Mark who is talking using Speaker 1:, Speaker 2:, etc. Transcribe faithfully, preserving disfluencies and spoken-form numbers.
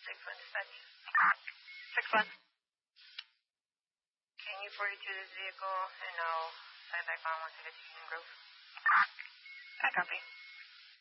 Speaker 1: Six one dispatch.
Speaker 2: Six one.
Speaker 1: Can you forty-two this vehicle and I'll fly back on once I get to Union Grove?
Speaker 2: I copy.